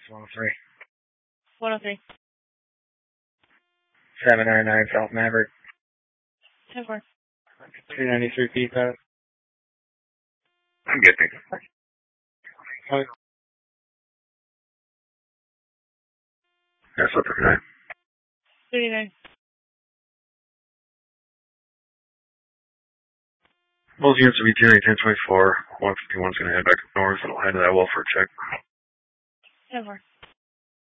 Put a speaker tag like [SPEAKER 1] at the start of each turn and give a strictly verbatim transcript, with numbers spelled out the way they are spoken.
[SPEAKER 1] one oh three.
[SPEAKER 2] one oh three.
[SPEAKER 1] seven nine nine South Maverick.
[SPEAKER 2] ten four.
[SPEAKER 1] two ninety-three P P A S.
[SPEAKER 3] I'm getting. That's up for nine.
[SPEAKER 2] thirty-nine.
[SPEAKER 3] Both units will be T ten twenty-four. one fifty-one is going to head back up north. It'll head to that well for a check.
[SPEAKER 2] ten four.